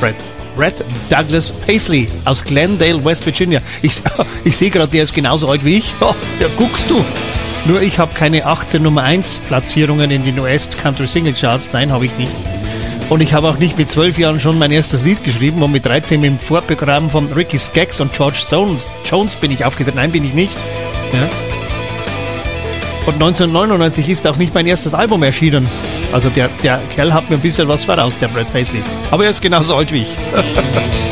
Brad Douglas Paisley aus Glendale, West Virginia. Ich sehe gerade, der ist genauso alt wie ich. Oh, ja, guckst du. Nur ich habe keine 18 Nummer 1 Platzierungen in den US Country Single Charts. Nein, habe ich nicht. Und ich habe auch nicht mit 12 Jahren schon mein erstes Lied geschrieben und mit 13 mit dem Vorprogramm von Ricky Skaggs und George Jones bin ich aufgetreten. Nein, bin ich nicht. Ja. Und 1999 ist auch nicht mein erstes Album erschienen. Also der Kerl hat mir ein bisschen was voraus, der Brad Paisley. Aber er ist genauso alt wie ich.